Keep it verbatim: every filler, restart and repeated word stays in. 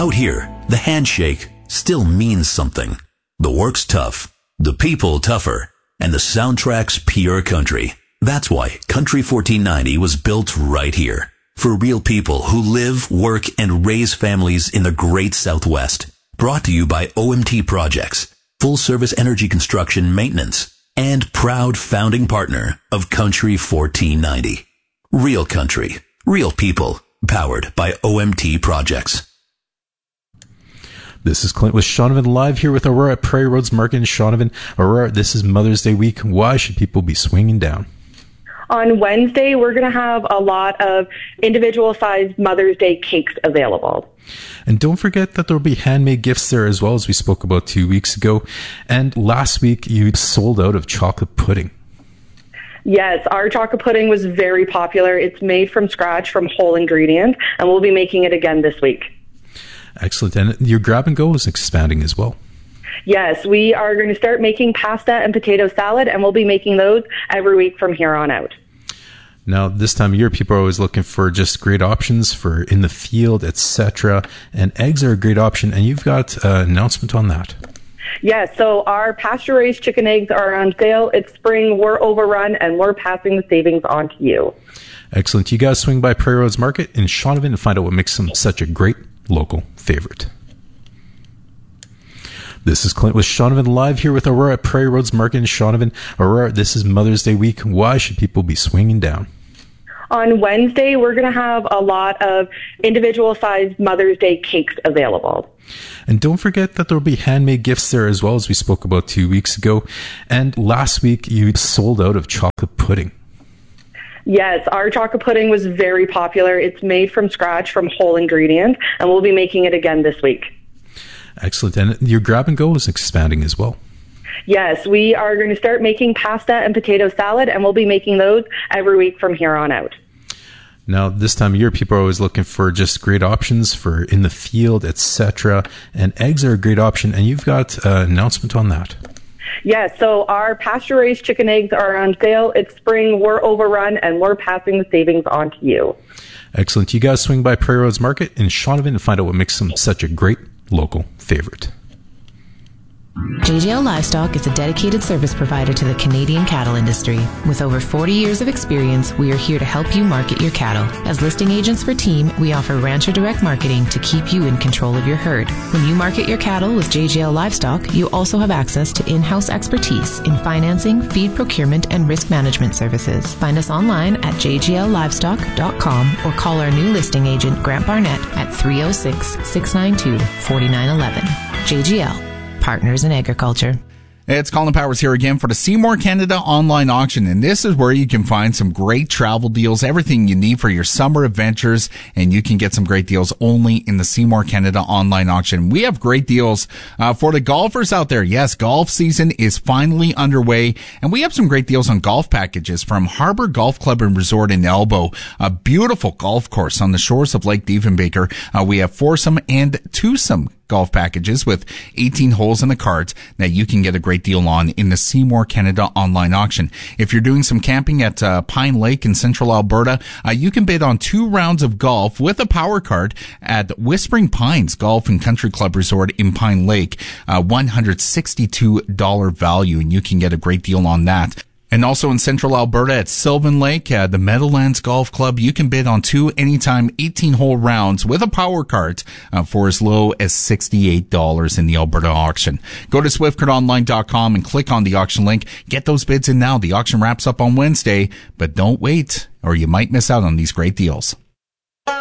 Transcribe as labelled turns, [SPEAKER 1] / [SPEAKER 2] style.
[SPEAKER 1] Out here, the handshake still means something. The work's tough, the people tougher, and the soundtrack's pure country. That's why Country fourteen ninety was built right here. For real people who live, work, and raise families in the great Southwest. Brought to you by O M T Projects, full service energy construction maintenance, and proud founding partner of Country fourteen ninety. Real country, real people, powered by O M T Projects.
[SPEAKER 2] This is Clint with Shaunavon live here with Aurora at Prairie Roads Market in Shaunavon. Aurora, this is Mother's Day week. Why should people be swinging down?
[SPEAKER 3] On Wednesday, we're going to have a lot of individual-sized Mother's Day cakes available.
[SPEAKER 2] And don't forget that there will be handmade gifts there as well, as we spoke about two weeks ago. And last week, you sold out of chocolate pudding.
[SPEAKER 3] Yes, our chocolate pudding was very popular. It's made from scratch from whole ingredients, and we'll be making it again this week.
[SPEAKER 2] Excellent. And your grab and go is expanding as well.
[SPEAKER 3] Yes, we are going to start making pasta and potato salad, and we'll be making those every week from here on out.
[SPEAKER 2] Now, this time of year, people are always looking for just great options for in the field, et cetera. And eggs are a great option, and you've got an announcement on that.
[SPEAKER 3] Yes, so our pasture-raised chicken eggs are on sale. It's spring, we're overrun, and we're passing the savings on to you.
[SPEAKER 2] Excellent. You guys swing by Prairie Roads Market in Shaunavon and find out what makes them such a great local favorite. This is Clint with Shaunavon live here with Aurora at Prairie Roads Market in Shaunavon. Aurora, this is Mother's Day week. Why should people be swinging down?
[SPEAKER 3] On Wednesday, we're going to have a lot of individual-sized Mother's Day cakes available.
[SPEAKER 2] And don't forget that there will be handmade gifts there as well, as we spoke about two weeks ago. And last week, you sold out of chocolate pudding.
[SPEAKER 3] Yes, our chocolate pudding was very popular. It's made from scratch from whole ingredients, and we'll be making it again this week.
[SPEAKER 2] Excellent. And your grab and go is expanding as well.
[SPEAKER 3] Yes, we are going to start making pasta and potato salad, and we'll be making those every week from here on out.
[SPEAKER 2] Now, this time of year, people are always looking for just great options for in the field, et cetera. And eggs are a great option, and you've got an announcement on that.
[SPEAKER 3] Yes, so our pasture-raised chicken eggs are on sale. It's spring, we're overrun, and we're passing the savings on to you. Excellent.
[SPEAKER 2] You guys swing by Prairie Roads Market in Shaunavon and find out what makes them such a great local favorite.
[SPEAKER 4] J J L Livestock is a dedicated service provider to the Canadian cattle industry. With over forty years of experience, we are here to help you market your cattle. As listing agents for Team, we offer Rancher Direct Marketing to keep you in control of your herd. When you market your cattle with J J L Livestock, you also have access to in-house expertise in financing, feed procurement, and risk management services. Find us online at j j l livestock dot com or call our new listing agent, Grant Barnett, at three oh six, six nine two, four nine one one. J J L. Partners in Agriculture.
[SPEAKER 5] It's Colin Powers here again for the Seymour Canada online auction, and this is where you can find some great travel deals, everything you need for your summer adventures, and you can get some great deals only in the Seymour Canada online auction. We have great deals uh, for the golfers out there. Yes, golf season is finally underway, and we have some great deals on golf packages from Harbor Golf Club and Resort in Elbow, a beautiful golf course on the shores of Lake Diefenbaker. Uh, we have foursome and twosome golf packages with eighteen holes in the cards that you can get a great deal on in the Seymour Canada online auction. If you're doing some camping at uh, Pine Lake in central Alberta, uh, you can bid on two rounds of golf with a power card at Whispering Pines Golf and Country Club Resort in Pine Lake, uh, one hundred sixty-two dollars value, and you can get a great deal on that. And also in central Alberta at Sylvan Lake, uh, the Meadowlands Golf Club, you can bid on two anytime eighteen-hole rounds with a power card uh, for as low as sixty-eight dollars in the Alberta auction. Go to swift card online dot com and click on the auction link. Get those bids in now. The auction wraps up on Wednesday, but don't wait or you might miss out on these great deals.